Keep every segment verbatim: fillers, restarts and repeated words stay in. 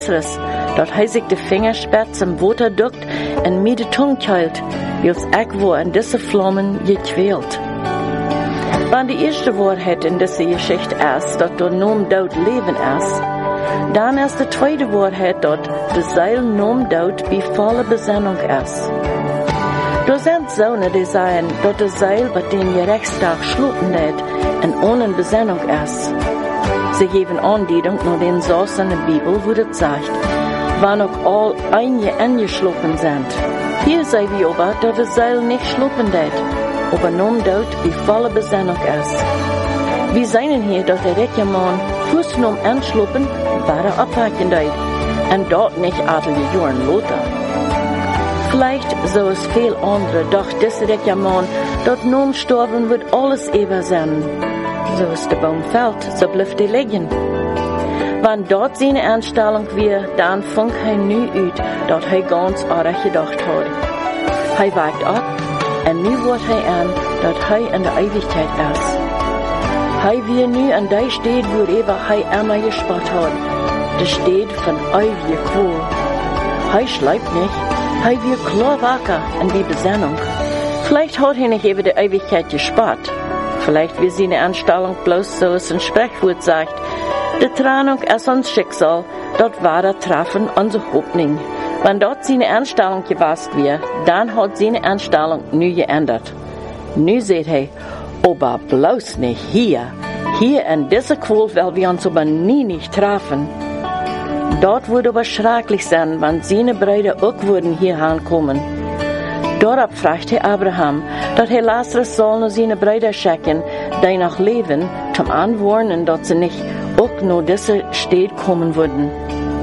dat hij zich de vingerspets im Water duckt en mir de Tung keilt, wils ik wo in diese Flammen gequält. Wann die erste Wahrheit in dieser Geschichte ist, dat der nom Dood Leben ist, dann ist die zweite Wahrheit, dat de Seil nom Dood wie volle Besinnung ist. Da sind Söhne, die sagen, dat de Seil, wat den Gerechtstag schlupen lädt, en ohne Besinnung ist. Sie geben Andiedung nur den Satz in der Bibel, wo das sagt, wann auch all einige angeschluppen sind. Hier sei wir aber, dass das Seil nicht schluppen lädt, aber nom Dood wie volle Besinnung ist. Wir sehen hier, dass der rechte Mann Fuß nom anschluppen, war er abhaken lädt, und dort nicht adelige Jahren loter. Vielleicht so es viel andere, doch dieser rechte Mann, dort nom sterben wird alles ewig sein. So ist der Baum fällt, so bleibt er liegen. Wenn dort seine Anstellung wir, dann fängt er nu ut, dat er ganz arg gedacht hat. Er wacht ab, und nu wird er an, dat er in der Ewigkeit ist. Er wird nu an der steht, wo er immer gespart hat. Der steht von ewige Qual. Er schleibt nicht, er wird klar wacker in die Besinnung. Vielleicht hat er nicht über die Ewigkeit gespart. Vielleicht wird seine Anstellung bloß so, als ein Sprichwort sagt, die Trennung ist unser Schicksal, dort war der Treffen unsere Hoffnung. Wenn dort seine Anstellung gewasst wird, dann hat seine Anstellung nu geändert. Nu seht er, aber bloß nicht hier. Hier in dieser Qual will wir uns aber nie nicht treffen. Dort würde aber schrecklich sein, wenn seine Brüder auch würden hier ankommen. Darauf fragte Abraham, dass er Lazarus soll nur seine Brüder schicken, die noch leben, zum Anwarnen, dass sie nicht auch nur diese Stadt kommen würden.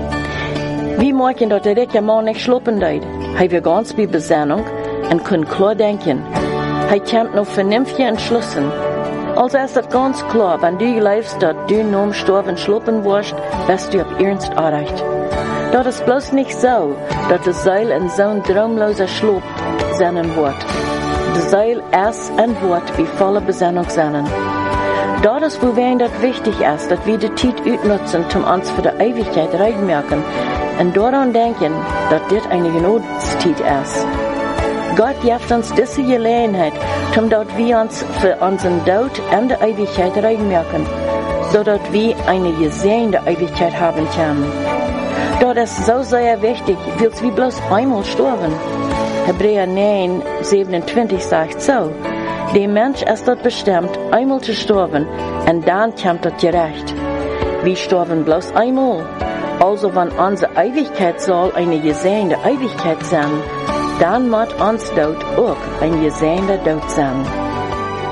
Wie merken, dass der reiche Mann nicht schluppen wird? Er wird ganz bei Besinnung und kann klar denken. Er kommt noch vernünftige Entschlüssen. Also ist es ganz klar, wenn du glaubst, dass du nur sterben schluppen wirst, bist du auf Ernst erreicht. Das ist bloß nicht so, dass das Seil in so ein traumloser Schlaf sein wird. Das Seil ist ein Wort wie volle Besinnung sein. Das ist, wo wir das wichtig ist, dass wir die Zeit utnutzen, um uns für die Ewigkeit reinmerken und daran denken, dass das eine Genotszeit ist. Gott gibt uns diese Gelegenheit, um dass wir uns für unseren Tod in der Ewigkeit reinmerken, so dass wir eine gesehene Ewigkeit haben können. Das ist so sehr wichtig, weil wir bloß einmal sterben. Hebräer neun, siebenundzwanzig sagt so, der Mensch ist dort bestimmt, einmal zu sterben, und dann kommt das gerecht. Wir sterben bloß einmal. Also wenn unsere Ewigkeit soll eine gesehene Ewigkeit sein, dann muss uns dort auch ein gesehener Tod sein.